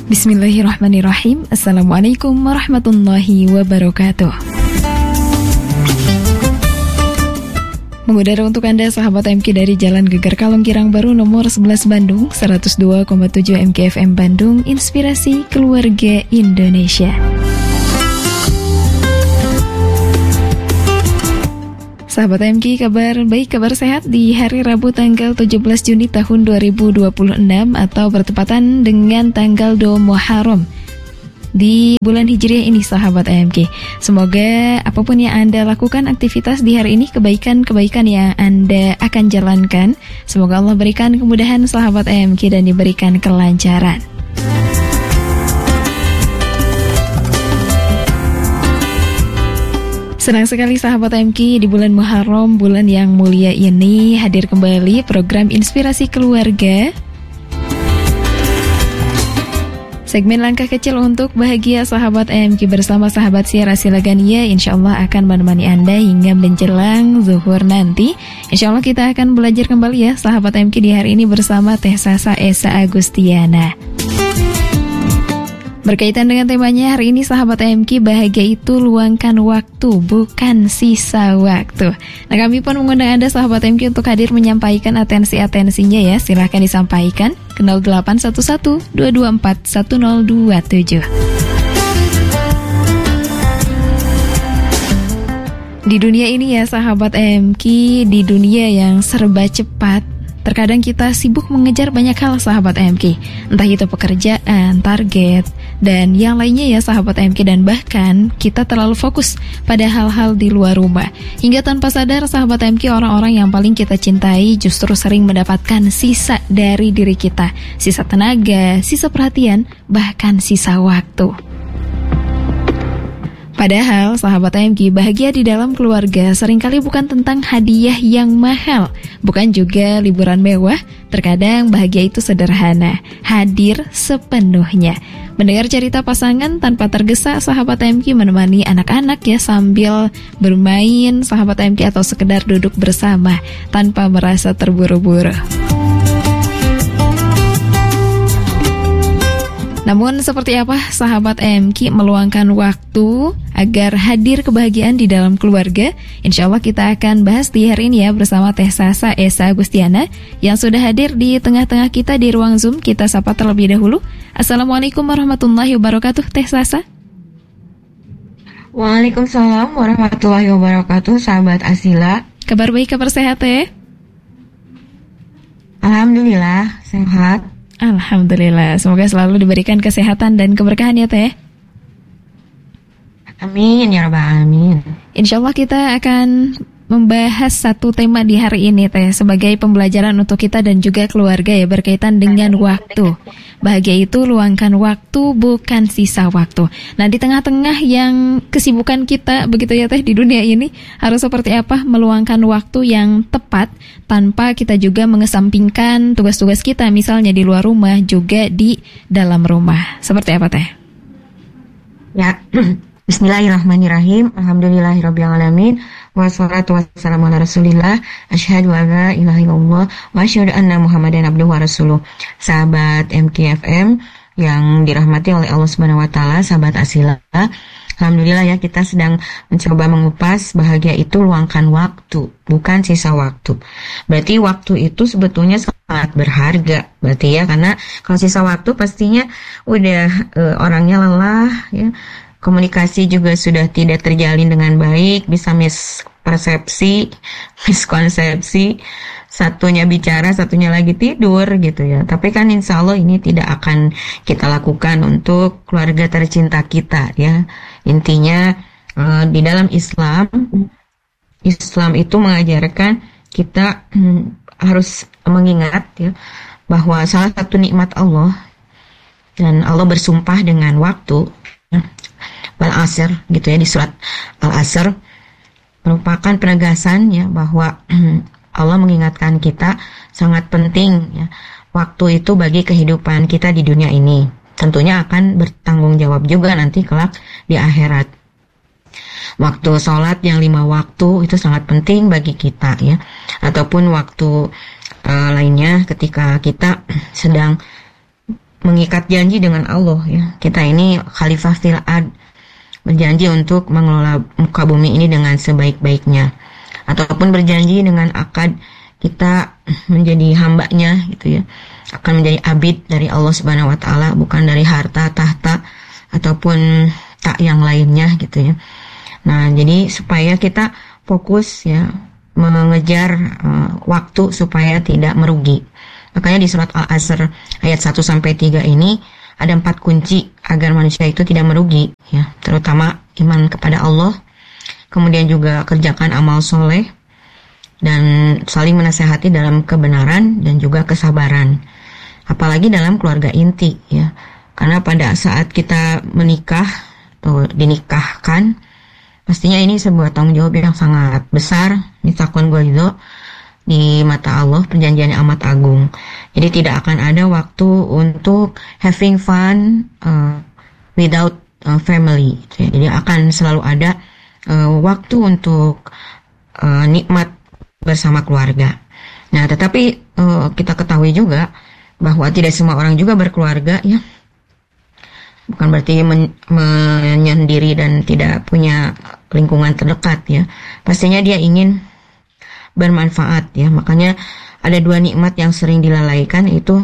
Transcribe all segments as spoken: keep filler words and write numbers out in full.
Bismillahirrahmanirrahim. Assalamualaikum warahmatullahi wabarakatuh. Mengudara untuk Anda sahabat M K dari Jalan Gegar Kalong Kirang Baru nomor sebelas Bandung, seratus dua koma tujuh M K F M Bandung, Inspirasi Keluarga Indonesia. Sahabat M K, kabar baik, kabar sehat di hari Rabu tanggal tujuh belas Juni tahun dua ribu dua puluh enam atau bertepatan dengan tanggal dua Muharram di bulan Hijriah ini sahabat M K. Semoga apapun yang Anda lakukan aktivitas di hari ini, kebaikan-kebaikan yang Anda akan jalankan, semoga Allah berikan kemudahan sahabat M K dan diberikan kelancaran. Senang sekali sahabat M K di bulan Muharram, bulan yang mulia ini hadir kembali program Inspirasi Keluarga. Segmen langkah kecil untuk bahagia sahabat M K bersama sahabat Syiar Silagania insyaallah akan menemani Anda hingga menjelang zuhur nanti. Insyaallah kita akan belajar kembali ya sahabat M K di hari ini bersama Teh Sasa Esa Agustiana. Berkaitan dengan temanya hari ini sahabat M K, bahagia itu luangkan waktu, bukan sisa waktu. Nah kami pun mengundang Anda sahabat M K untuk hadir menyampaikan atensi-atensinya ya. Silahkan disampaikan ke nol delapan satu satu dua dua empat satu nol dua tujuh. Di dunia ini ya sahabat M K, di dunia yang serba cepat, terkadang kita sibuk mengejar banyak hal sahabat M K. Entah itu pekerjaan, target, dan yang lainnya ya sahabat M K. Dan bahkan kita terlalu fokus pada hal-hal di luar rumah, hingga tanpa sadar sahabat M K, orang-orang yang paling kita cintai justru sering mendapatkan sisa dari diri kita. Sisa tenaga, sisa perhatian, bahkan sisa waktu. Padahal sahabat M K, bahagia di dalam keluarga seringkali bukan tentang hadiah yang mahal, bukan juga liburan mewah. Terkadang bahagia itu sederhana, hadir sepenuhnya. Mendengar cerita pasangan tanpa tergesa sahabat M K, menemani anak-anak ya sambil bermain sahabat M K, atau sekedar duduk bersama tanpa merasa terburu-buru. Namun seperti apa sahabat M K meluangkan waktu agar hadir kebahagiaan di dalam keluarga? Insya Allah kita akan bahas di hari ini ya bersama Teh Sasa Esa Agustiana yang sudah hadir di tengah-tengah kita di ruang Zoom. Kita sapa terlebih dahulu. Assalamualaikum warahmatullahi wabarakatuh Teh Sasa. Waalaikumsalam warahmatullahi wabarakatuh sahabat Asila. Kabar baik, kabar sehat Teh? Alhamdulillah sehat. Alhamdulillah, semoga selalu diberikan kesehatan dan keberkahan ya Teh. Amin ya rabbal alamin. Insyaallah kita akan membahas satu tema di hari ini Teh, sebagai pembelajaran untuk kita dan juga keluarga ya, berkaitan dengan waktu. Bahagia itu luangkan waktu, bukan sisa waktu. Nah di tengah-tengah yang kesibukan kita begitu ya Teh di dunia ini, harus seperti apa meluangkan waktu yang tepat tanpa kita juga mengesampingkan tugas-tugas kita, misalnya di luar rumah juga di dalam rumah. Seperti apa Teh? Ya, Bismillahirrahmanirrahim. Alhamdulillahirabbil alamin. Wassalatu wassalamu ala Rasulillah. Asyhadu an la ilaha illallah wa asyhadu anna Muhammadan abduhu wa rasuluh. Sahabat M K F M yang dirahmati oleh Allah Subhanahu wa taala, sahabat Asila. Alhamdulillah ya, kita sedang mencoba mengupas bahagia itu luangkan waktu, bukan sisa waktu. Berarti waktu itu sebetulnya sangat berharga. Berarti ya, karena kalau sisa waktu pastinya udah e, orangnya lelah ya. Komunikasi juga sudah tidak terjalin dengan baik, bisa mispersepsi, miskonsepsi, satunya bicara, satunya lagi tidur gitu ya. Tapi kan insya Allah ini tidak akan kita lakukan untuk keluarga tercinta kita ya. Intinya uh, di dalam Islam, Islam itu mengajarkan kita hmm, harus mengingat ya, bahwa salah satu nikmat Allah, dan Allah bersumpah dengan waktu, Al-Asr gitu ya, di surat Al-Asr merupakan penegasan ya bahwa Allah mengingatkan kita sangat penting ya, waktu itu bagi kehidupan kita di dunia ini. Tentunya akan bertanggung jawab juga nanti kelak di akhirat. Waktu sholat yang lima waktu itu sangat penting bagi kita ya, ataupun waktu uh, lainnya ketika kita sedang mengikat janji dengan Allah ya. Kita ini khalifah fil ard, berjanji untuk mengelola muka bumi ini dengan sebaik-baiknya, ataupun berjanji dengan akad kita menjadi hambanya gitu ya, akan menjadi abid dari Allah Subhanahu wa taala, bukan dari harta, tahta ataupun tak yang lainnya gitu ya. Nah, jadi supaya kita fokus ya mengejar uh, waktu supaya tidak merugi. Makanya di surat Al-Asr ayat satu sampai tiga ini ada empat kunci agar manusia itu tidak merugi ya, terutama iman kepada Allah, kemudian juga kerjakan amal soleh, dan saling menasehati dalam kebenaran dan juga kesabaran, apalagi dalam keluarga inti ya. Karena pada saat kita menikah atau dinikahkan, pastinya ini sebuah tanggung jawab yang sangat besar, mitsaqun ghalidho di mata Allah, perjanjian yang amat agung. Jadi tidak akan ada waktu untuk having fun uh, without uh, family. Jadi akan selalu ada uh, waktu untuk uh, nikmat bersama keluarga. Nah, tetapi uh, kita ketahui juga bahwa tidak semua orang juga berkeluarga ya. Bukan berarti men- menyendiri dan tidak punya lingkungan terdekat ya. Pastinya dia ingin bermanfaat ya. Makanya ada dua nikmat yang sering dilalaikan itu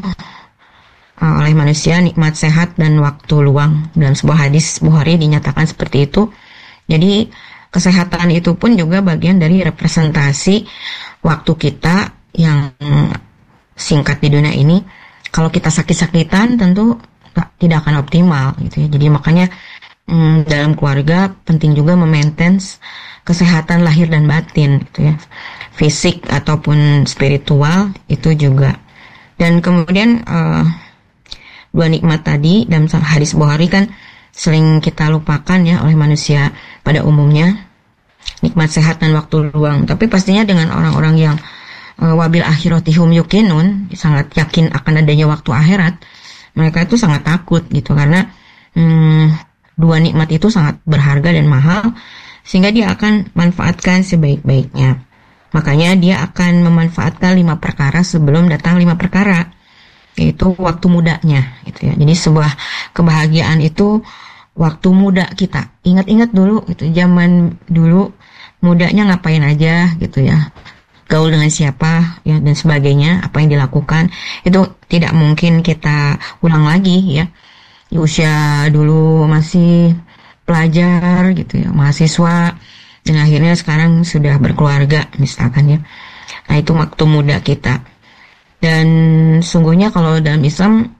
uh, oleh manusia, nikmat sehat dan waktu luang. Dalam sebuah hadis Bukhari dinyatakan seperti itu. Jadi kesehatan itu pun juga bagian dari representasi waktu kita yang singkat di dunia ini. Kalau kita sakit-sakitan tentu tidak akan optimal gitu ya. Jadi makanya hmm, dalam keluarga penting juga memaintain kesehatan lahir dan batin gitu ya, fisik ataupun spiritual itu juga. Dan kemudian uh, dua nikmat tadi dalam hadis Bukhari kan sering kita lupakan ya oleh manusia pada umumnya, nikmat sehat dan waktu luang. Tapi pastinya dengan orang-orang yang uh, wabil akhiratihum yuqinun, sangat yakin akan adanya waktu akhirat, mereka itu sangat takut gitu, karena hmm, dua nikmat itu sangat berharga dan mahal, sehingga dia akan manfaatkan sebaik-baiknya. Makanya dia akan memanfaatkan lima perkara sebelum datang lima perkara, yaitu waktu mudanya gitu ya. Jadi sebuah kebahagiaan itu waktu muda kita. Ingat-ingat dulu gitu, zaman dulu mudanya ngapain aja gitu ya, gaul dengan siapa ya, dan sebagainya, apa yang dilakukan itu tidak mungkin kita ulang lagi ya. Di usia dulu masih pelajar gitu ya, mahasiswa, dan akhirnya sekarang sudah berkeluarga misalkan ya. Nah, itu waktu muda kita. Dan sungguhnya kalau dalam Islam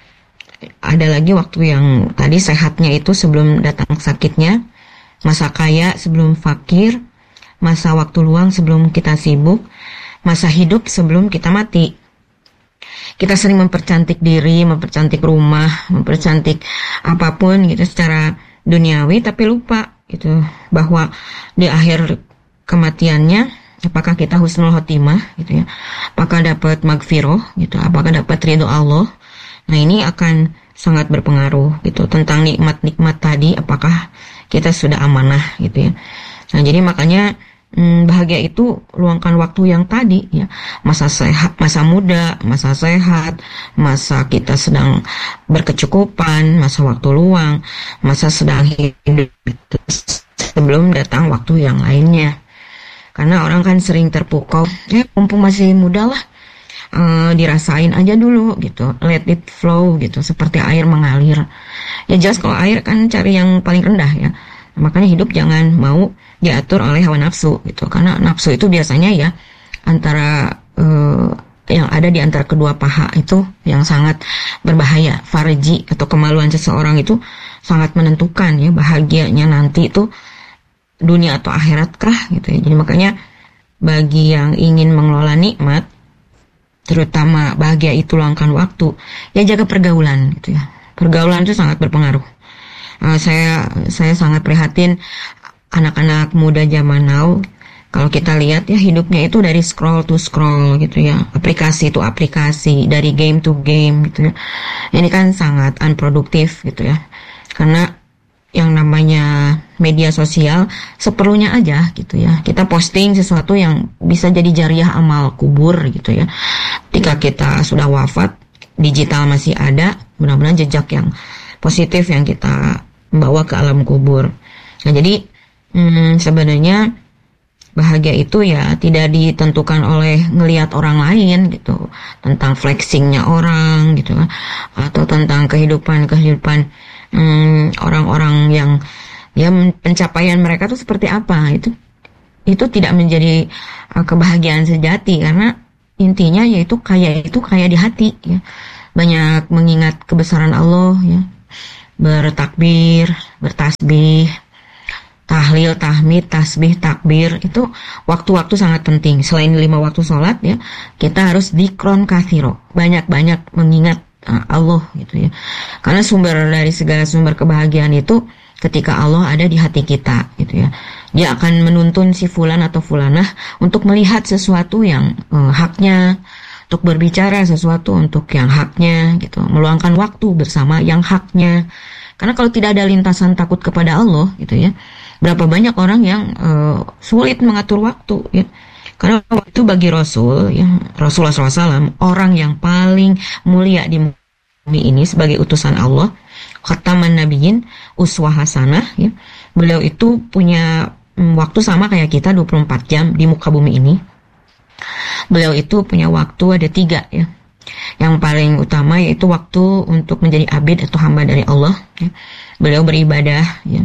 ada lagi waktu yang tadi sehatnya itu sebelum datang sakitnya, masa kaya sebelum fakir, masa waktu luang sebelum kita sibuk, masa hidup sebelum kita mati. Kita sering mempercantik diri, mempercantik rumah, mempercantik apapun gitu secara duniawi, tapi lupa gitu bahwa di akhir kematiannya apakah kita husnul khotimah gitu ya, apakah dapat magfirah gitu, apakah dapat ridho Allah. Nah, ini akan sangat berpengaruh gitu tentang nikmat-nikmat tadi, apakah kita sudah amanah gitu ya. Nah, jadi makanya hmm, bahagia itu luangkan waktu yang tadi ya, masa sehat, masa muda, masa sehat, masa kita sedang berkecukupan, masa waktu luang, masa sedang hidup sebelum datang waktu yang lainnya. Karena orang kan sering terpukau, eh mumpung masih muda lah, uh, dirasain aja dulu gitu, let it flow gitu, seperti air mengalir. Ya jelas kalau air kan cari yang paling rendah ya. Makanya hidup jangan mau diatur oleh hawa nafsu gitu, karena nafsu itu biasanya ya antara uh, yang ada di antara kedua paha itu yang sangat berbahaya. Farji atau kemaluan seseorang itu sangat menentukan ya bahagianya nanti itu dunia atau akhirat kah gitu ya. Jadi makanya bagi yang ingin mengelola nikmat, terutama bahagia itu luangkan waktu, ya jaga pergaulan gitu ya. Pergaulan itu sangat berpengaruh. Uh, saya saya sangat prihatin anak-anak muda zaman now. Kalau kita lihat ya hidupnya itu dari scroll to scroll gitu ya, aplikasi to aplikasi, dari game to game gitu ya. Ini kan sangat unproduktif gitu ya, karena yang namanya media sosial seperlunya aja gitu ya. Kita posting sesuatu yang bisa jadi jariah amal kubur gitu ya. Ketika kita sudah wafat, digital masih ada, mudah-mudahan jejak yang positif yang kita bawa ke alam kubur. Nah, jadi hmm, sebenarnya bahagia itu ya tidak ditentukan oleh ngelihat orang lain gitu, tentang flexingnya orang gitu, atau tentang kehidupan-kehidupan hmm, orang-orang yang ya pencapaian mereka tuh seperti apa. Itu itu tidak menjadi uh, kebahagiaan sejati, karena intinya yaitu kaya itu kaya di hati ya. Banyak mengingat kebesaran Allah ya, bertakbir, bertasbih, tahlil, tahmid, tasbih, takbir, itu waktu-waktu sangat penting. Selain lima waktu sholat ya, kita harus dikron kathiro, banyak-banyak mengingat uh, Allah gitu ya. Karena sumber dari segala sumber kebahagiaan itu ketika Allah ada di hati kita gitu ya. Dia akan menuntun si fulan atau fulanah untuk melihat sesuatu yang uh, haknya, untuk berbicara sesuatu untuk yang haknya gitu, meluangkan waktu bersama yang haknya. Karena kalau tidak ada lintasan takut kepada Allah gitu ya, berapa banyak orang yang uh, sulit mengatur waktu ya. Karena waktu bagi Rasul ya, Rasulullah shallallahu alaihi wasallam, orang yang paling mulia di bumi ini sebagai utusan Allah, khataman nabiyyin, uswah hasanah ya. Beliau itu punya um, waktu sama kayak kita dua puluh empat jam di muka bumi ini. Beliau itu punya waktu ada tiga ya. Yang paling utama yaitu waktu untuk menjadi abid atau hamba dari Allah ya. Beliau beribadah ya,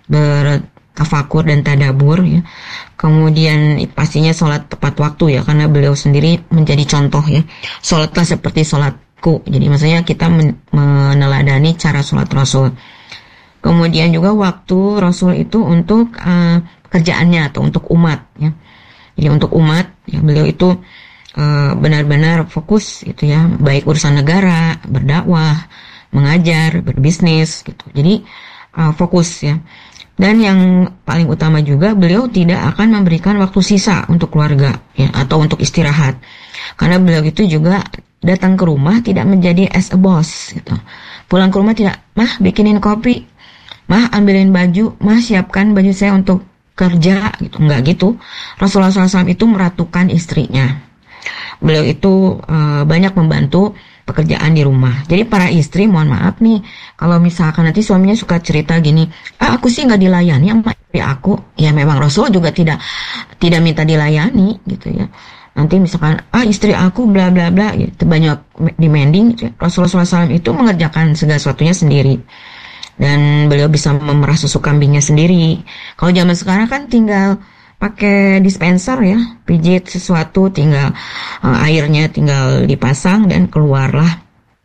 bertafakur dan tadabur ya. Kemudian pastinya sholat tepat waktu ya, karena beliau sendiri menjadi contoh ya. Sholatlah seperti sholatku. Jadi maksudnya kita men- meneladani cara sholat Rasul. Kemudian juga waktu Rasul itu untuk uh, pekerjaannya atau untuk umat ya. Jadi untuk umat ya, beliau itu uh, benar-benar fokus gitu ya, baik urusan negara, berdakwah, mengajar, berbisnis gitu. Jadi uh, fokus ya. Dan yang paling utama juga, beliau tidak akan memberikan waktu sisa untuk keluarga ya, atau untuk istirahat. Karena beliau itu juga datang ke rumah tidak menjadi as a boss gitu. Pulang ke rumah tidak, mah bikinin kopi, mah ambilin baju, mah siapkan baju saya untuk kerja gitu, enggak gitu. Rasulullah shallallahu alaihi wasallam itu meratukan istrinya. Beliau itu uh, banyak membantu pekerjaan di rumah. Jadi para istri, mohon maaf nih, kalau misalkan nanti suaminya suka cerita gini, ah aku sih nggak dilayani sama istri aku, ya memang Rasul juga tidak tidak minta dilayani gitu ya. Nanti misalkan ah istri aku bla bla bla, gitu, banyak demanding gitu ya. Rasulullah shallallahu alaihi wasallam itu mengerjakan segala sesuatunya sendiri. Dan beliau bisa memerah susu kambingnya sendiri. Kalau zaman sekarang kan tinggal pakai dispenser ya, pijit sesuatu, tinggal uh, airnya tinggal dipasang dan keluarlah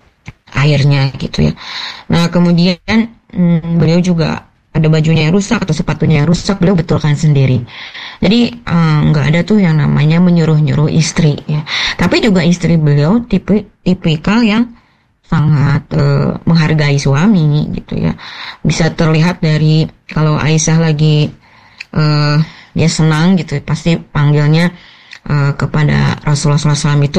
airnya gitu ya. Nah kemudian hmm, beliau juga ada bajunya yang rusak atau sepatunya yang rusak, beliau betulkan sendiri. Jadi nggak uh, ada tuh yang namanya menyuruh-nyuruh istri ya. Tapi juga istri beliau tipe tipikal yang sangat uh, menghargai suami gitu ya. Bisa terlihat dari kalau Aisyah lagi uh, dia senang gitu, pasti panggilnya uh, kepada Rasulullah shallallahu alaihi wasallam itu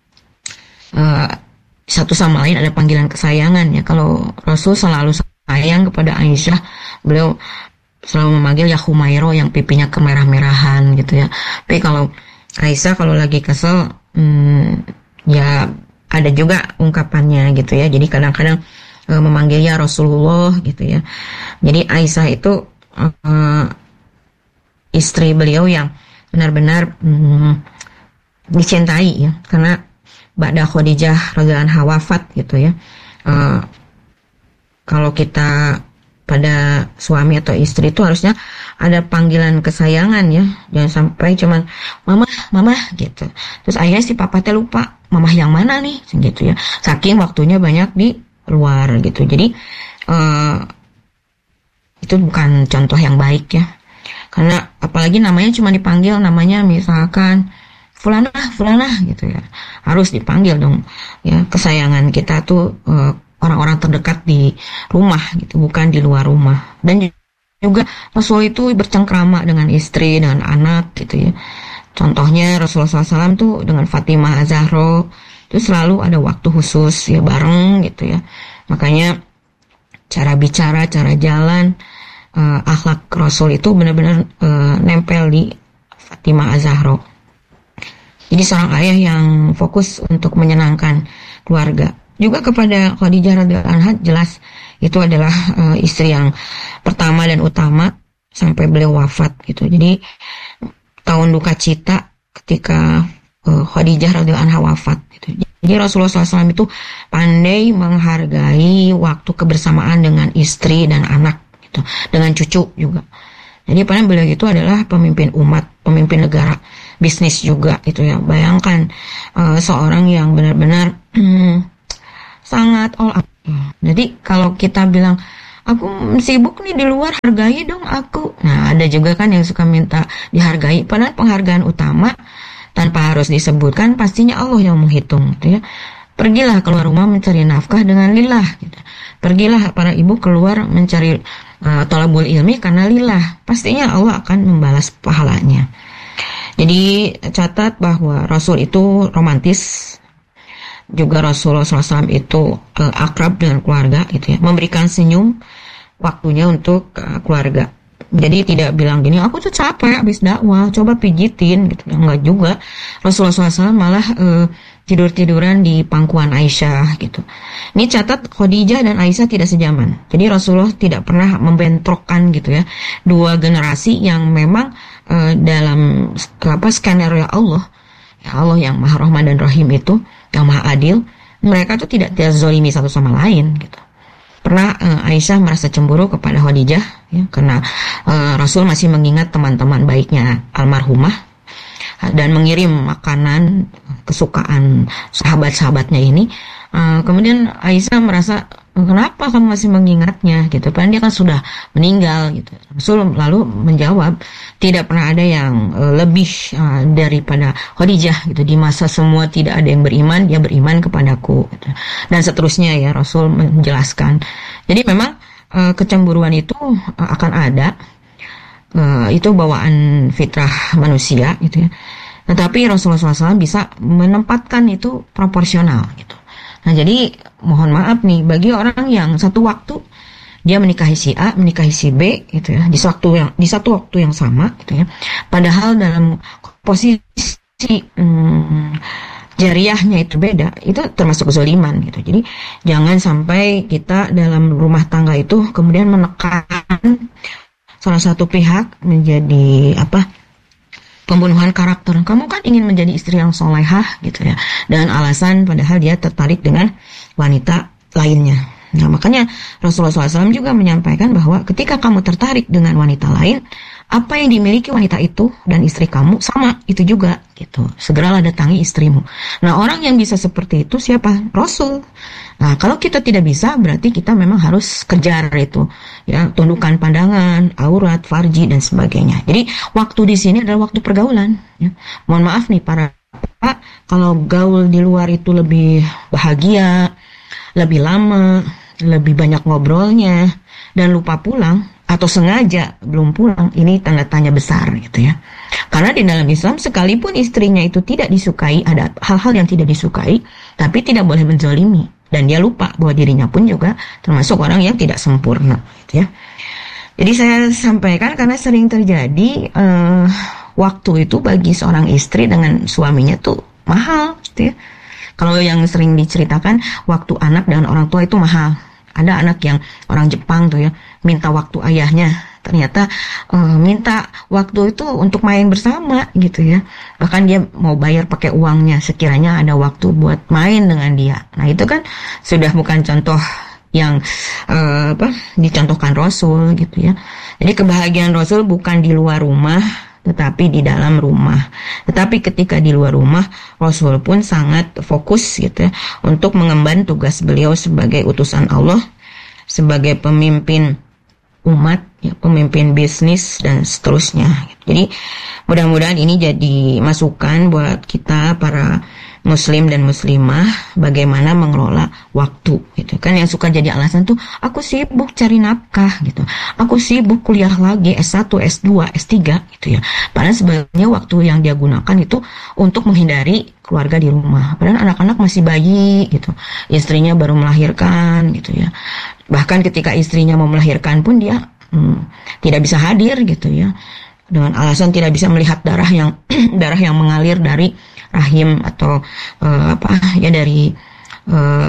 uh, satu sama lain ada panggilan kesayangan ya. Kalau Rasul selalu sayang kepada Aisyah, beliau selalu memanggil ya Humairo yang pipinya kemerah-merahan gitu ya. Tapi kalau Aisyah kalau lagi kesel hmm, ya ada juga ungkapannya gitu ya. Jadi kadang-kadang uh, memanggilnya Rasulullah gitu ya. Jadi Aisyah itu uh, istri beliau yang benar-benar hmm, dicintai ya, karena ba'da Khadijah radhiyallahu anha wafat gitu ya. Uh, kalau kita pada suami atau istri itu harusnya ada panggilan kesayangan ya, jangan sampai cuman mama mama gitu. Terus akhirnya si papa teh lupa mama yang mana nih gitu ya, saking waktunya banyak di luar gitu. Jadi uh, itu bukan contoh yang baik ya. Karena apalagi namanya cuma dipanggil, namanya misalkan fulanah, fulanah gitu ya. Harus dipanggil dong ya, kesayangan kita tuh uh, orang-orang terdekat di rumah gitu, bukan di luar rumah. Dan juga Rasul itu bercengkrama dengan istri, dengan anak gitu ya. Contohnya Rasulullah shallallahu alaihi wasallam tuh dengan Fatimah Az-Zahra itu selalu ada waktu khusus ya bareng gitu ya. Makanya cara bicara, cara jalan, Uh, akhlak Rasul itu benar-benar uh, nempel di Fatimah Az-Zahra. Jadi seorang ayah yang fokus untuk menyenangkan keluarga. juga kepada Khadijah radhiyallahu anha, jelas itu adalah uh, istri yang pertama dan utama sampai beliau wafat gitu. Jadi tahun duka cita ketika uh, Khadijah radhiyallahu anha wafat gitu. Jadi Rasulullah shallallahu alaihi wasallam itu pandai menghargai waktu kebersamaan dengan istri dan anak gitu, dengan cucu juga. Jadi padahal beliau itu adalah pemimpin umat, pemimpin negara, bisnis juga gitu ya. Bayangkan uh, seorang yang benar-benar hmm, sangat all out. Jadi kalau kita bilang aku sibuk nih di luar, hargai dong aku. Nah, ada juga kan yang suka minta dihargai. Padahal penghargaan utama tanpa harus disebutkan pastinya Allah yang menghitung gitu ya. Pergilah keluar rumah mencari nafkah dengan lillah gitu. Pergilah para ibu keluar mencari uh, thalabul ilmi karena lillah. Pastinya Allah akan membalas pahalanya. Jadi catat bahwa Rasul itu romantis. Juga Rasulullah shallallahu alaihi wasallam itu uh, akrab dengan keluarga gitu ya. Memberikan senyum waktunya untuk uh, keluarga. Jadi tidak bilang gini, aku tuh capek habis dakwah, coba pijitin gitu. Enggak juga. Rasulullah shallallahu alaihi wasallam malah uh, tidur-tiduran di pangkuan Aisyah gitu. Ini catat Khadijah dan Aisyah tidak sejaman. Jadi Rasulullah tidak pernah membentrokkan gitu ya dua generasi yang memang uh, dalam apa skenario Allah, ya Allah yang Maha Rahman dan Rahim itu, yang Maha Adil, mereka tuh tidak tidak zalimi satu sama lain gitu. Pernah uh, Aisyah merasa cemburu kepada Khadijah ya, karena uh, Rasul masih mengingat teman-teman baiknya almarhumah dan mengirim makanan kesukaan sahabat-sahabatnya ini. Uh, kemudian Aisyah merasa, kenapa kamu masih mengingatnya gitu, padahal dia kan sudah meninggal gitu. Rasul lalu menjawab, tidak pernah ada yang uh, lebih uh, daripada Khadijah gitu. Di masa semua tidak ada yang beriman, dia beriman kepadaku gitu. Dan seterusnya ya, Rasul menjelaskan. Jadi memang uh, kecemburuan itu uh, akan ada. Uh, itu bawaan fitrah manusia gitu ya. Tetapi Rasulullah shallallahu alaihi wasallam bisa menempatkan itu proporsional gitu. Nah jadi mohon maaf nih bagi orang yang satu waktu dia menikahi si A, menikahi si B gitu ya, di waktu yang di satu waktu yang sama gitu ya. Padahal dalam posisi hmm, jariahnya itu beda, itu termasuk kezaliman gitu. Jadi jangan sampai kita dalam rumah tangga itu kemudian menekan salah satu pihak menjadi apa pembunuhan karakter. Kamu kan ingin menjadi istri yang solehah gitu ya, dengan alasan padahal dia tertarik dengan wanita lainnya. Nah makanya Rasulullah shallallahu alaihi wasallam juga menyampaikan bahwa ketika kamu tertarik dengan wanita lain, apa yang dimiliki wanita itu dan istri kamu sama itu juga gitu. Segeralah datangi istrimu. Nah orang yang bisa seperti itu siapa? Rasul. Nah kalau kita tidak bisa, berarti kita memang harus kejar itu ya, tundukkan pandangan, aurat, farji dan sebagainya. Jadi waktu di sini adalah waktu pergaulan ya. Mohon maaf nih para Pak, kalau gaul di luar itu lebih bahagia, lebih lama, lebih banyak ngobrolnya dan lupa pulang atau sengaja belum pulang, ini tanda tanya besar gitu ya. Karena di dalam Islam sekalipun istrinya itu tidak disukai, ada hal-hal yang tidak disukai, tapi tidak boleh menzalimi. Dan dia lupa bahwa dirinya pun juga termasuk orang yang tidak sempurna gitu ya. Jadi saya sampaikan karena sering terjadi uh, waktu itu bagi seorang istri dengan suaminya tuh mahal gitu ya. Kalau yang sering diceritakan waktu anak dengan orang tua itu mahal. Ada anak yang orang Jepang tuh ya, minta waktu ayahnya. Ternyata uh, minta waktu itu untuk main bersama gitu ya. Bahkan dia mau bayar pakai uangnya sekiranya ada waktu buat main dengan dia. Nah itu kan sudah bukan contoh yang uh, apa dicontohkan Rasul gitu ya. Jadi kebahagiaan Rasul bukan di luar rumah, tetapi di dalam rumah. Tetapi ketika di luar rumah, Rasul pun sangat fokus gitu ya, untuk mengemban tugas beliau sebagai utusan Allah, sebagai pemimpin umat, ya, pemimpin bisnis dan seterusnya. Jadi mudah-mudahan ini jadi masukan buat kita para muslim dan muslimah bagaimana mengelola waktu gitu kan. Yang suka jadi alasan tuh aku sibuk cari nafkah gitu, aku sibuk kuliah lagi S satu, S dua, S tiga gitu ya. Padahal sebenarnya waktu yang dia gunakan itu untuk menghindari keluarga di rumah. Padahal anak-anak masih bayi gitu, istrinya baru melahirkan gitu ya. Bahkan ketika istrinya mau melahirkan pun dia hmm, tidak bisa hadir gitu ya, dengan alasan tidak bisa melihat darah yang darah yang mengalir dari rahim atau uh, apa ya dari uh,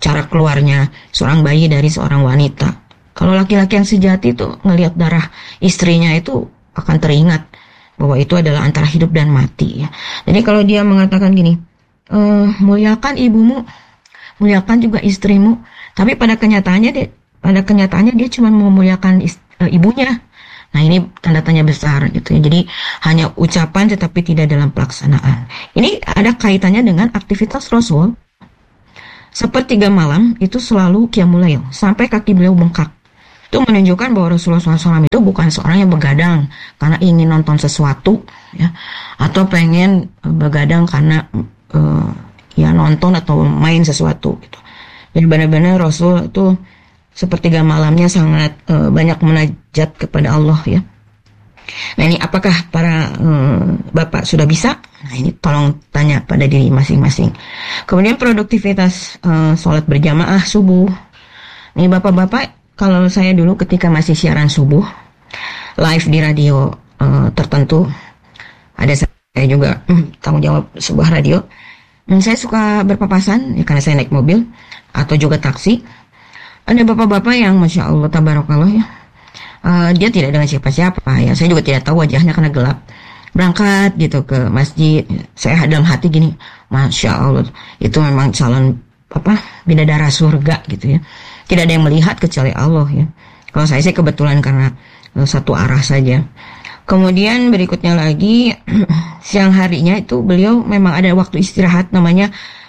cara keluarnya seorang bayi dari seorang wanita. Kalau laki-laki yang sejati tuh ngelihat darah istrinya itu akan teringat bahwa itu adalah antara hidup dan mati ya. Jadi kalau dia mengatakan gini, e, muliakan ibumu, muliakan juga istrimu, tapi pada kenyataannya dia, pada kenyataannya dia cuma memuliakan ist, e, ibunya. Nah ini tanda tanya besar gitu ya. Jadi hanya ucapan tetapi tidak dalam pelaksanaan. Ini ada kaitannya dengan aktivitas Rasul. Sepertiga malam itu selalu qiyamul lail sampai kaki beliau bengkak. Itu menunjukkan bahwa Rasulullah shallallahu alaihi wasallam itu bukan seorang yang begadang karena ingin nonton sesuatu ya, atau pengen begadang karena uh, ya nonton atau main sesuatu gitu. Jadi benar-benar Rasul itu sepertiga malamnya sangat uh, banyak munajat kepada Allah ya. Nah ini apakah para uh, bapak sudah bisa? Nah ini tolong tanya pada diri masing-masing. Kemudian produktivitas uh, sholat berjamaah subuh. Nih bapak-bapak, kalau saya dulu ketika masih siaran subuh live di radio uh, tertentu, ada saya juga hmm, tanggung jawab sebuah radio. Hmm, saya suka berpapasan ya karena saya naik mobil atau juga taksi. Ada bapak-bapak yang masya Allah tabarakallah ya, uh, dia tidak dengan siapa-siapa ya. Saya juga tidak tahu wajahnya karena gelap. Berangkat gitu ke masjid, saya dalam hati gini, masya Allah itu memang calon apa bidadara surga gitu ya. Tidak ada yang melihat kecuali Allah ya. Kalau saya sih kebetulan karena uh, satu arah saja. Kemudian berikutnya lagi siang harinya itu beliau memang ada waktu istirahat namanya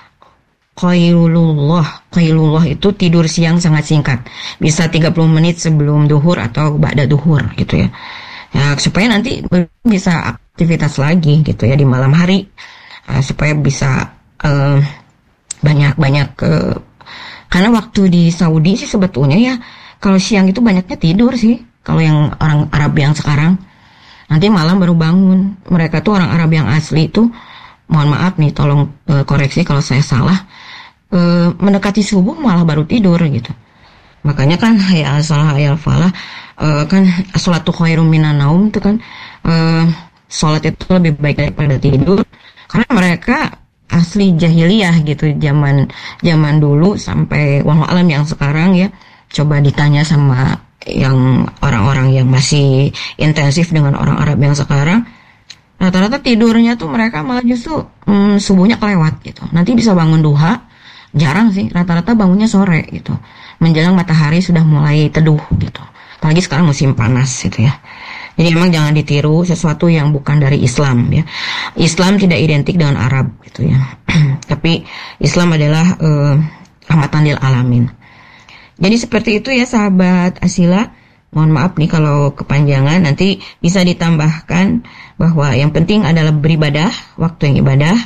qailullah. Qailullah itu tidur siang sangat singkat. Bisa tiga puluh menit sebelum duhur atau ba'da duhur gitu ya. Ya supaya nanti bisa aktivitas lagi gitu ya di malam hari. Uh, supaya bisa uh, banyak-banyak uh, karena waktu di Saudi sih sebetulnya ya kalau siang itu banyaknya tidur sih. Kalau yang orang Arab yang sekarang nanti malam baru bangun. Mereka tuh orang Arab yang asli itu, mohon maaf nih tolong uh, koreksi kalau saya salah, uh, mendekati subuh malah baru tidur gitu. Makanya kan hayal salah hayal falah uh, kan sholatu khairum minan naum itu kan uh, sholat itu lebih baik daripada tidur. Karena mereka asli jahiliyah gitu, zaman zaman dulu sampai wallahu alam yang sekarang ya. Coba ditanya sama yang orang-orang yang masih intensif dengan orang Arab yang sekarang, rata-rata tidurnya tuh mereka malah justru hmm, subuhnya kelewat gitu. Nanti bisa bangun duha, jarang sih, rata-rata bangunnya sore gitu. Menjelang matahari sudah mulai teduh gitu. Apalagi sekarang musim panas gitu ya. Jadi memang jangan ditiru sesuatu yang bukan dari Islam ya. Islam tidak identik dengan Arab gitu ya. Tapi Islam adalah uh, rahmatan lil alamin. Jadi seperti itu ya sahabat Asila. Mohon maaf nih kalau kepanjangan, nanti bisa ditambahkan bahwa yang penting adalah beribadah, waktu yang ibadah,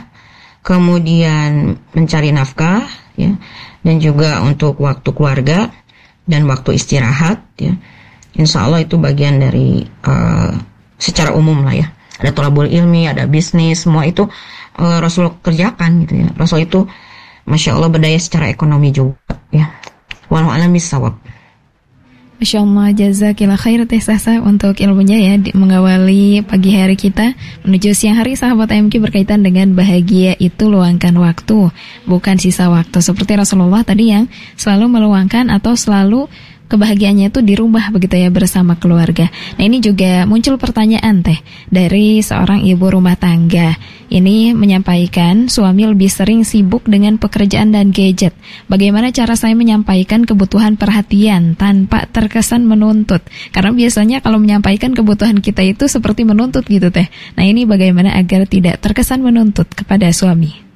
kemudian mencari nafkah ya, dan juga untuk waktu keluarga dan waktu istirahat ya. Insya Allah itu bagian dari uh, secara umum lah ya. Ada thalabul ilmi, ada bisnis, semua itu uh, Rasul kerjakan gitu ya. Rasul itu masya Allah berdaya secara ekonomi juga ya. Wallahu a'lam bishawab. Masya Allah, jazakillah khair Teh Sasa untuk ilmunya ya di, mengawali pagi hari kita menuju siang hari sahabat A M K berkaitan dengan bahagia itu luangkan waktu, bukan sisa waktu. Seperti Rasulullah tadi yang selalu meluangkan atau selalu kebahagiaannya itu dirubah begitu ya bersama keluarga. Nah ini juga muncul pertanyaan Teh dari seorang ibu rumah tangga. Ini menyampaikan suami lebih sering sibuk dengan pekerjaan dan gadget. Bagaimana cara saya menyampaikan kebutuhan perhatian tanpa terkesan menuntut? Karena biasanya kalau menyampaikan kebutuhan kita itu seperti menuntut gitu Teh. Nah ini bagaimana agar tidak terkesan menuntut kepada suami?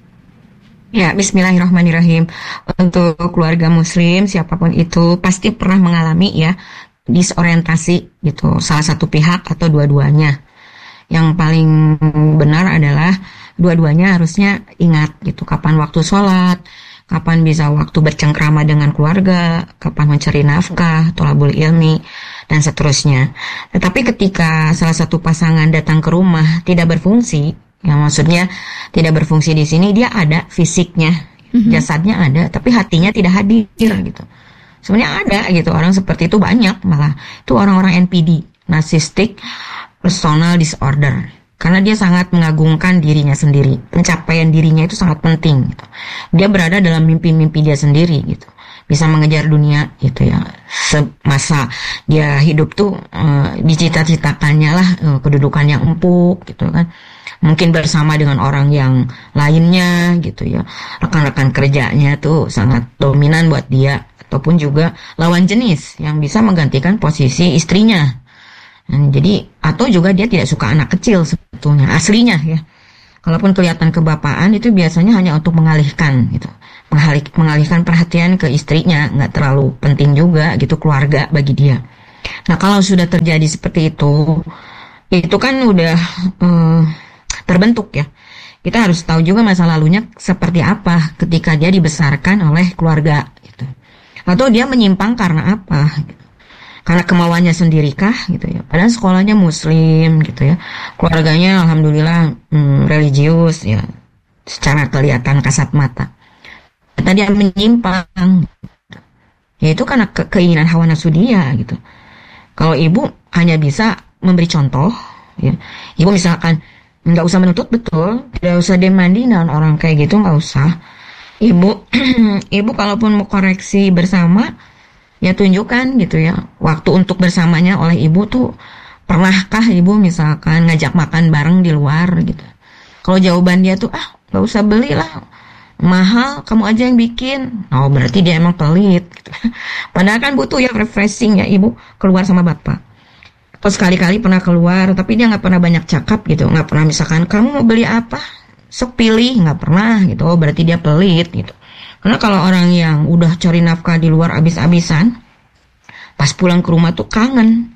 Ya, bismillahirrahmanirrahim. Untuk keluarga muslim, siapapun itu pasti pernah mengalami ya disorientasi gitu, salah satu pihak atau dua-duanya. Yang paling benar adalah dua-duanya harusnya ingat gitu, kapan waktu sholat, kapan bisa waktu bercengkrama dengan keluarga, kapan mencari nafkah, thalabul ilmi, dan seterusnya. Tetapi ketika salah satu pasangan datang ke rumah tidak berfungsi, yang maksudnya tidak berfungsi di sini, dia ada fisiknya, mm-hmm. jasadnya ada, tapi hatinya tidak hadir gitu. Sebenarnya ada gitu orang seperti itu banyak, malah itu orang-orang N P D, narcissistic personal disorder. Karena dia sangat mengagungkan dirinya sendiri. Pencapaian dirinya itu sangat penting gitu. Dia berada dalam mimpi-mimpi dia sendiri gitu. Bisa mengejar dunia gitu ya. Semasa dia hidup tuh uh, dicita-citakannya lah uh, kedudukan yang empuk gitu kan. Mungkin bersama dengan orang yang lainnya gitu ya. Rekan-rekan kerjanya tuh sangat dominan buat dia. Ataupun juga lawan jenis yang bisa menggantikan posisi istrinya. Nah, jadi atau juga dia tidak suka anak kecil sebetulnya aslinya ya. Kalaupun kelihatan kebapaan itu biasanya hanya untuk mengalihkan gitu. Mengalih, mengalihkan perhatian ke istrinya, nggak terlalu penting juga gitu keluarga bagi dia. Nah kalau sudah terjadi seperti itu, itu kan udah um, terbentuk ya. Kita harus tahu juga masa lalunya seperti apa ketika dia dibesarkan oleh keluarga gitu. Atau dia menyimpang karena apa? Gitu. Karena kemauannya sendiri kah gitu ya. Padahal sekolahnya muslim gitu ya. Keluarganya alhamdulillah hmm, religius ya. Secara kelihatan kasat mata. Tadi dia menyimpang. Ya itu karena ke- keinginan hawa nafsu dia gitu. Kalau ibu hanya bisa memberi contoh ya. Ibu misalkan nggak usah menuntut betul, tidak usah demanding dengan orang kayak gitu, nggak usah. Ibu ibu kalaupun mau koreksi bersama ya tunjukkan gitu ya. Waktu untuk bersamanya oleh ibu tuh pernahkah ibu misalkan ngajak makan bareng di luar gitu. Kalau jawaban dia tuh ah nggak usah beli lah, mahal, kamu aja yang bikin. Oh berarti dia emang pelit gitu. Padahal kan butuh ya refreshing ya ibu keluar sama bapak. Atau sekali-kali pernah keluar tapi dia nggak pernah banyak cakap gitu. Nggak pernah misalkan kamu mau beli apa, sok pilih, nggak pernah gitu. Oh berarti dia pelit gitu. Karena kalau orang yang udah cari nafkah di luar abis-abisan, pas pulang ke rumah tuh kangen.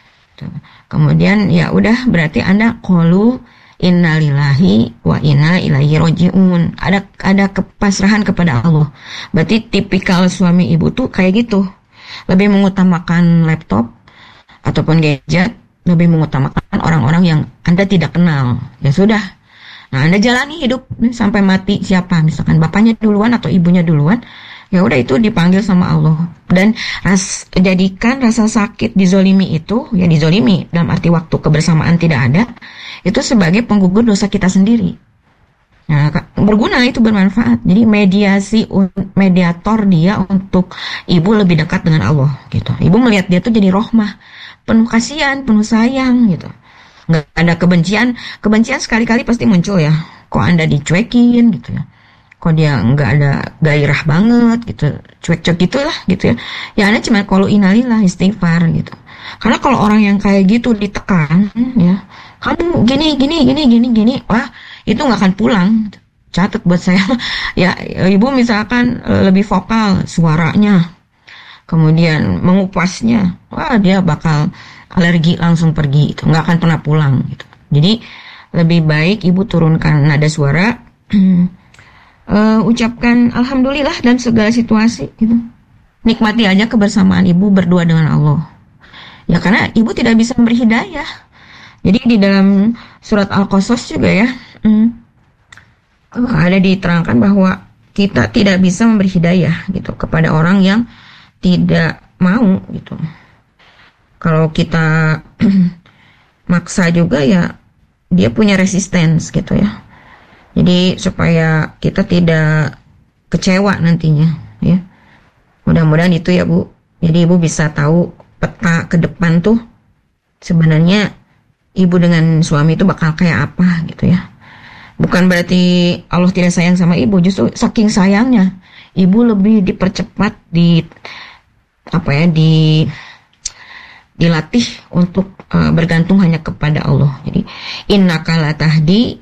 Kemudian ya udah berarti Anda qalu innalillahi wa inna ilaihi rajiun. Ada ada kepasrahan kepada Allah. Berarti tipikal suami ibu tuh kayak gitu. Lebih mengutamakan laptop ataupun gadget, lebih mengutamakan orang-orang yang Anda tidak kenal. Ya sudah. Nah, Anda jalani hidup sampai mati siapa? Misalkan bapaknya duluan atau ibunya duluan, ya udah itu dipanggil sama Allah. Dan ras, jadikan rasa sakit dizolimi itu, ya dizolimi dalam arti waktu kebersamaan tidak ada, itu sebagai penggugur dosa kita sendiri. Nah, berguna itu bermanfaat. Jadi mediasi, mediator dia untuk ibu lebih dekat dengan Allah gitu. Ibu melihat dia tuh jadi rohmah, penuh kasihan, penuh sayang gitu. Nggak ada kebencian, kebencian sekali-kali pasti muncul ya. Kok Anda dicuekin gitu ya. Kok dia nggak ada gairah banget gitu. Cuek-cuek gitulah gitu ya. Ya Anda cuma kalau innalillah istighfar gitu. Karena kalau orang yang kayak gitu ditekan ya. Kamu gini, gini, gini, gini, gini. Wah itu nggak akan pulang. Catat buat saya. Ya ibu misalkan lebih vokal suaranya. Kemudian mengupasnya. Wah dia bakal alergi langsung pergi itu, nggak akan pernah pulang gitu. Jadi lebih baik ibu turunkan nada suara, uh, ucapkan alhamdulillah dalam segala situasi gitu. Nikmati aja kebersamaan ibu berdua dengan Allah. Ya karena ibu tidak bisa memberi hidayah. Jadi di dalam surat Al-Qasas juga ya, hmm, uh, ada diterangkan bahwa kita tidak bisa memberi hidayah gitu kepada orang yang tidak mau gitu. Kalau kita maksa juga ya dia punya resistance gitu ya. Jadi supaya kita tidak kecewa nantinya ya. Mudah-mudahan itu ya Bu. Jadi Ibu bisa tahu peta ke depan tuh sebenarnya Ibu dengan suami itu bakal kayak apa gitu ya. Bukan berarti Allah tidak sayang sama Ibu, justru saking sayangnya Ibu lebih dipercepat di apa ya di dilatih untuk uh, bergantung hanya kepada Allah. Jadi innaka la tahdi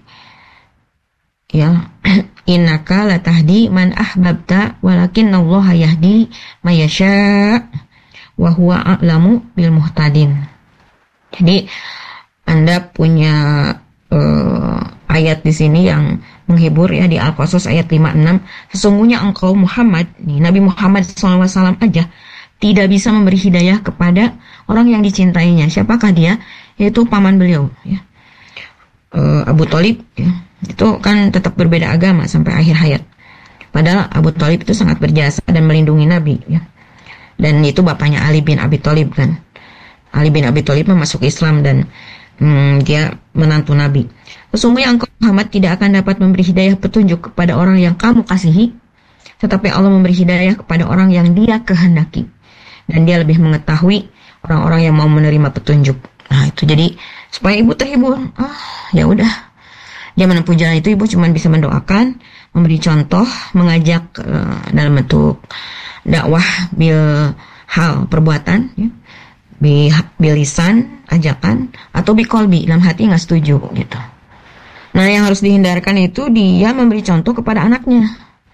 ya innaka la tahdi man ahbabta walakinnallaha yahdi may yasha wa huwa a'lamu bil muhtadin. Jadi Anda punya uh, ayat di sini yang menghibur ya di Al-Qasas ayat lima puluh enam. Sesungguhnya engkau Muhammad, nih Nabi Muhammad shallallahu alaihi wasallam aja tidak bisa memberi hidayah kepada orang yang dicintainya. Siapakah dia? Yaitu paman beliau ya. E, Abu Thalib ya. Itu kan tetap berbeda agama sampai akhir hayat. Padahal Abu Thalib itu sangat berjasa dan melindungi Nabi ya. Dan itu bapaknya Ali bin Abi Thalib kan. Ali bin Abi Thalib masuk Islam dan Hmm, dia menantu Nabi. Sesungguhnya engkau Muhammad tidak akan dapat memberi hidayah petunjuk kepada orang yang kamu kasihi, tetapi Allah memberi hidayah kepada orang yang Dia kehendaki. Dan Dia lebih mengetahui orang-orang yang mau menerima petunjuk. Nah, itu jadi supaya ibu terhibur. Ah, ya udah. Dia menempuh jalan itu, ibu cuma bisa mendoakan, memberi contoh, mengajak uh, dalam bentuk dakwah bil hal perbuatan, ya. Bi, bilisan, ajakan, atau bi kolbi, dalam hati nggak setuju gitu. Nah, yang harus dihindarkan itu dia memberi contoh kepada anaknya.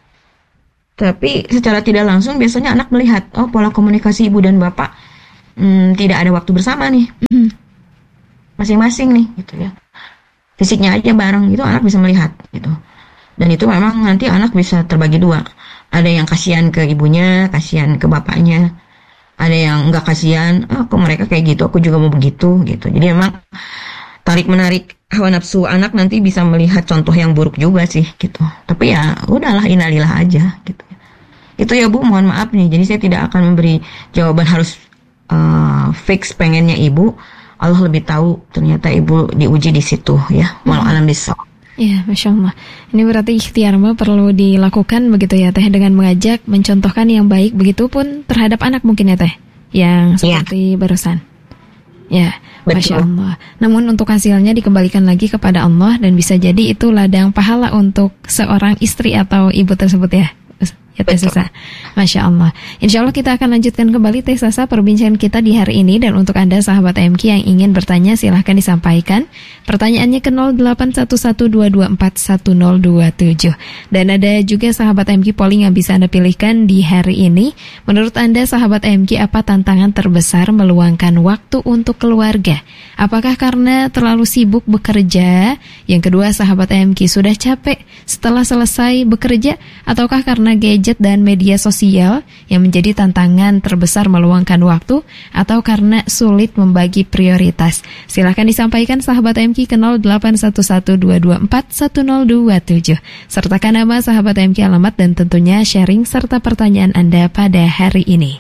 Tapi secara tidak langsung biasanya anak melihat, oh pola komunikasi ibu dan bapak hmm, tidak ada waktu bersama nih, mm-hmm. masing-masing nih gitu ya. Fisiknya aja bareng gitu anak bisa melihat gitu. Dan itu memang nanti anak bisa terbagi dua. Ada yang kasihan ke ibunya, kasihan ke bapaknya. Ada yang enggak kasihan, oh kok mereka kayak gitu, aku juga mau begitu gitu. Jadi memang tarik menarik hawa nafsu anak nanti bisa melihat contoh yang buruk juga sih gitu. Tapi ya udahlah, innalillah aja gitu. Itu ya Bu, mohon maaf nih. Jadi saya tidak akan memberi jawaban harus uh, fix pengennya ibu. Allah lebih tahu, ternyata ibu diuji di situ ya. Walau hmm. alam bisawab. Ya, Masya Allah. Ini berarti ikhtiar mah perlu dilakukan begitu ya Teh, dengan mengajak, mencontohkan yang baik, begitupun terhadap anak mungkin ya Teh, yang seperti ya. barusan. Ya, Masya Allah. Namun untuk hasilnya dikembalikan lagi kepada Allah, dan bisa jadi itu ladang pahala untuk seorang istri atau ibu tersebut ya. Ya Teh Sasa, Masya Allah. Insya Allah kita akan lanjutkan kembali Teh Sasa perbincangan kita di hari ini. Dan untuk Anda sahabat M K yang ingin bertanya, silahkan disampaikan pertanyaannya ke nol delapan satu satu dua dua empat satu nol dua tujuh. Dan ada juga sahabat M K polling yang bisa Anda pilihkan di hari ini. Menurut Anda sahabat M K, apa tantangan terbesar meluangkan waktu untuk keluarga? Apakah karena terlalu sibuk bekerja? Yang kedua sahabat M K, sudah capek setelah selesai bekerja? Ataukah karena gadget dan media sosial yang menjadi tantangan terbesar meluangkan waktu, atau karena sulit membagi prioritas? Silahkan disampaikan sahabat M K ke nol delapan satu satu dua dua empat satu nol dua tujuh. Sertakan nama sahabat M K, alamat, dan tentunya sharing serta pertanyaan Anda pada hari ini.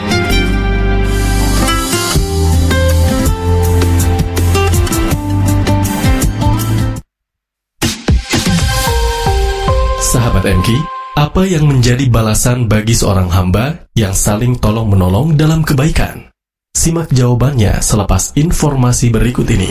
Sahabat M K, apa yang menjadi balasan bagi seorang hamba yang saling tolong-menolong dalam kebaikan? Simak jawabannya selepas informasi berikut ini.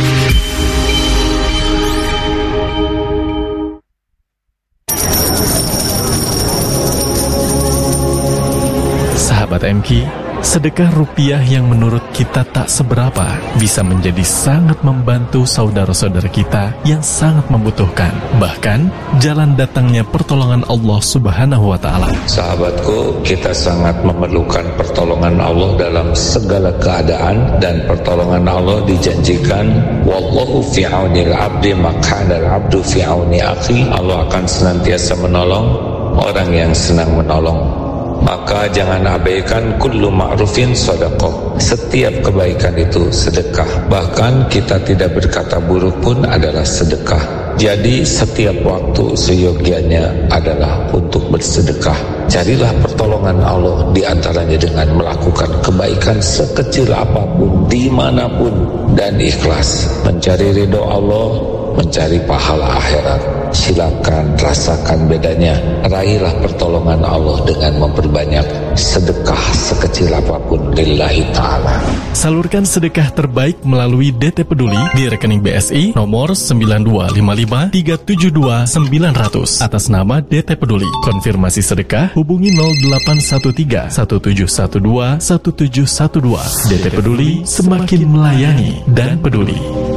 Sahabat M K, sedekah rupiah yang menurut kita tak seberapa bisa menjadi sangat membantu saudara-saudara kita yang sangat membutuhkan. Bahkan jalan datangnya pertolongan Allah Subhanahu wa Ta'ala. Sahabatku, kita sangat memerlukan pertolongan Allah dalam segala keadaan, dan pertolongan Allah dijanjikan, wallahu fi aunil abdi makana al-abdu fi auni akhi. Allah akan senantiasa menolong orang yang senang menolong. Maka jangan abaikan kullu ma'rufin sedekah. Setiap kebaikan itu sedekah. Bahkan kita tidak berkata buruk pun adalah sedekah. Jadi setiap waktu seyogianya adalah untuk bersedekah. Carilah pertolongan Allah di antaranya dengan melakukan kebaikan sekecil apapun, dimanapun, dan ikhlas. Mencari ridho Allah, mencari pahala akhirat. Silakan rasakan bedanya. Raihlah pertolongan Allah dengan memperbanyak sedekah sekecil apapun lillahi ta'ala. Salurkan sedekah terbaik melalui D T Peduli di rekening B S I nomor sembilan dua lima lima tiga tujuh dua sembilan nol nol atas nama D T Peduli. Konfirmasi sedekah hubungi nol delapan satu tiga satu tujuh satu dua satu tujuh satu dua. D T Peduli, semakin melayani dan peduli.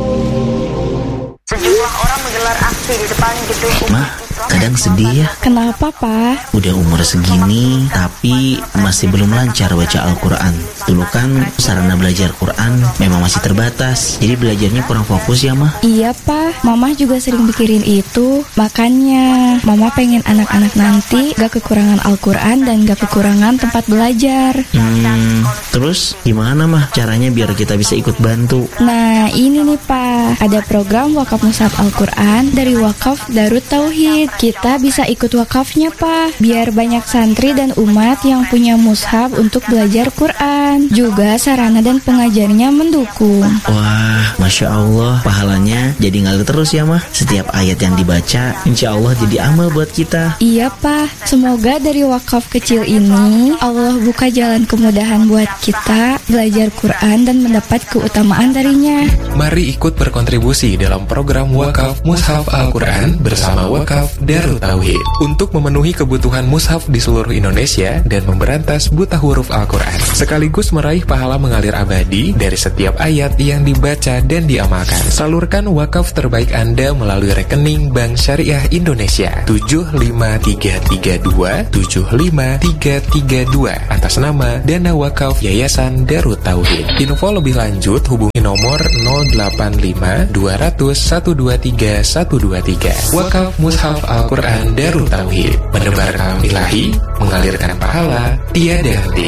Sejumlah orang menggelar aksi di depan gedung Mah, kadang sedih ya. Kenapa, Pak? Udah umur segini, tapi masih belum lancar baca Al-Quran. Dulu kan sarana belajar Quran memang masih terbatas, jadi belajarnya kurang fokus ya, Mah. Iya, Pak. Mama juga sering pikirin itu. Makanya Mama pengen anak-anak nanti gak kekurangan Al-Quran dan gak kekurangan tempat belajar. Hmm, terus gimana, Mah, caranya biar kita bisa ikut bantu? Nah, ini nih, Pak. Ada program wakaf mushaf Al-Quran dari Wakaf Darut Tauhid. Kita bisa ikut wakafnya, Pak, biar banyak santri dan umat yang punya mushaf untuk belajar Quran. Juga sarana dan pengajarnya mendukung. Wah, Wah, Masya Allah, pahalanya jadi ngalir terus ya, Mah. Setiap ayat yang dibaca, insya Allah jadi amal buat kita. Iya, Pak. Semoga dari wakaf kecil ini, Allah buka jalan kemudahan buat kita belajar Quran dan mendapat keutamaan darinya. Mari ikut berkontribusi dalam program Wakaf Mushaf Al-Quran bersama Wakaf Darut Tauhid untuk memenuhi kebutuhan mushaf di seluruh Indonesia dan memberantas buta huruf Al-Quran, sekaligus meraih pahala mengalir abadi dari setiap ayat yang dibaca dan diamalkan. Salurkan wakaf terbaik Anda melalui rekening Bank Syariah Indonesia tujuh lima tiga tiga dua tujuh lima tiga tiga dua atas nama Dana Wakaf Yayasan Darut Tauhid. Info lebih lanjut hubungi nomor nol delapan lima dua nol nol satu dua tiga satu dua tiga. Wakaf Mushaf Al-Quran Darut Tauhid, menebar kalam ilahi, mengalirkan pahala tiada henti.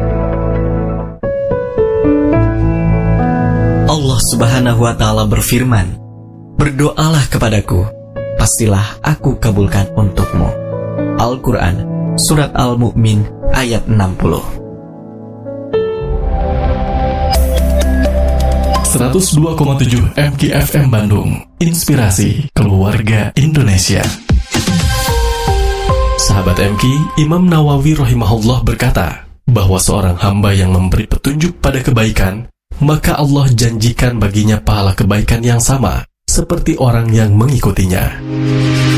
Allah Subhanahu wa Ta'ala berfirman, "Berdoalah kepadaku, pastilah aku kabulkan untukmu." Al-Quran, Surat Al-Mu'min, ayat enam puluh. seratus dua koma tujuh M K F M Bandung, inspirasi keluarga Indonesia. Sahabat M K, Imam Nawawi rahimahullah berkata bahwa seorang hamba yang memberi petunjuk pada kebaikan, maka Allah janjikan baginya pahala kebaikan yang sama seperti orang yang mengikutinya.